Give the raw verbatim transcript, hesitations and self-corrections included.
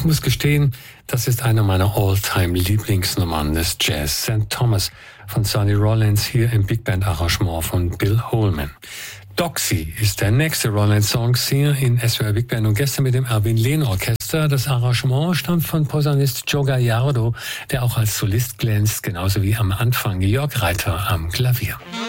muss gestehen, das ist eine meiner All-Time-Lieblingsnummern des Jazz. Sankt Thomas von Sonny Rollins, hier im Big Band-Arrangement von Bill Holman. Doxy ist der nächste Rollins-Song hier in S W R Big Band und gestern mit dem Erwin Lehn Orchester. Das Arrangement stammt von Posaunist Joe Gallardo, der auch als Solist glänzt, genauso wie am Anfang Jörg Reiter am Klavier.